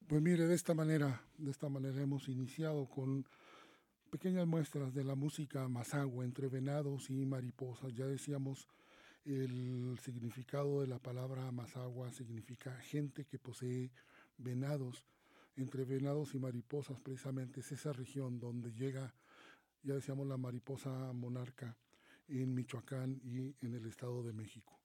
Pues mire, de esta manera hemos iniciado con pequeñas muestras de la música mazahua entre venados y mariposas. Ya decíamos, el significado de la palabra mazahua significa gente que posee venados. Entre venados y mariposas, precisamente es esa región donde llega, ya decíamos, la mariposa monarca en Michoacán y en el Estado de México.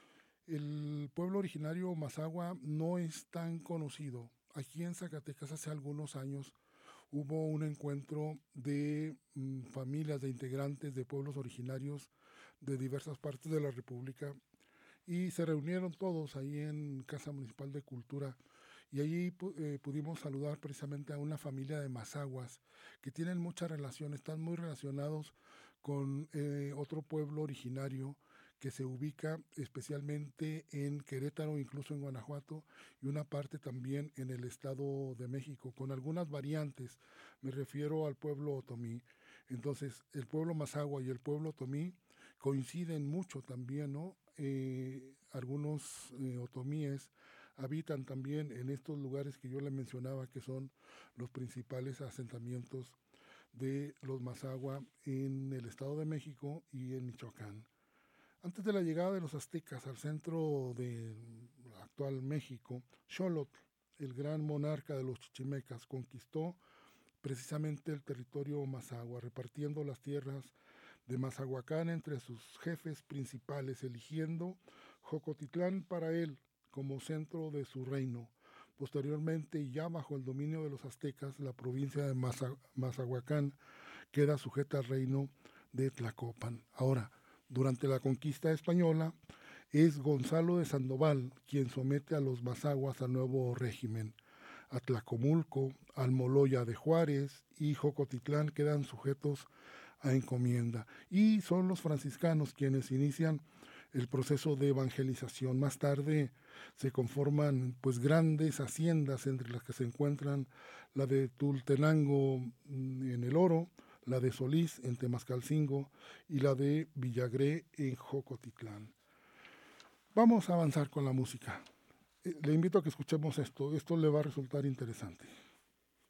El pueblo originario mazahua no es tan conocido. Aquí en Zacatecas hace algunos años hubo un encuentro de familias, de integrantes de pueblos originarios de diversas partes de la República y se reunieron todos ahí en Casa Municipal de Cultura y allí pudimos saludar precisamente a una familia de mazaguas que tienen mucha relación, están muy relacionados con otro pueblo originario que se ubica especialmente en Querétaro, incluso en Guanajuato, y una parte también en el Estado de México, con algunas variantes. Me refiero al pueblo otomí. Entonces, el pueblo mazagua y el pueblo otomí coinciden mucho también, ¿no? Algunos otomíes habitan también en estos lugares que yo le mencionaba, que son los principales asentamientos de los mazahua en el Estado de México y en Michoacán. Antes de la llegada de los aztecas al centro de actual México, Xolotl, el gran monarca de los chichimecas, conquistó precisamente el territorio mazahua, repartiendo las tierras de Mazahuacán entre sus jefes principales, eligiendo Jocotitlán para él como centro de su reino. Posteriormente, y ya bajo el dominio de los aztecas, la provincia de Mazahuacán queda sujeta al reino de Tlacopan. Ahora, durante la conquista española, es Gonzalo de Sandoval quien somete a los mazaguas al nuevo régimen. Atlacomulco, Almoloya de Juárez y Jocotitlán quedan sujetos a encomienda. Y son los franciscanos quienes inician el proceso de evangelización. Más tarde se conforman pues grandes haciendas entre las que se encuentran la de Tultenango en El Oro, la de Solís en Temascalcingo y la de Villagré en Jocotitlán. Vamos a avanzar con la música. Le invito a que escuchemos esto le va a resultar interesante.